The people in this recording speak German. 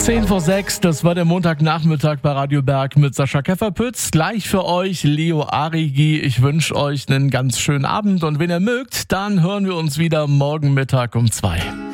10:06, das war der Montagnachmittag bei Radio Berg mit Sascha Käferpütz. Gleich für euch Leo Arigi. Ich wünsche euch einen ganz schönen Abend und wenn ihr mögt, dann hören wir uns wieder morgen Mittag um 2.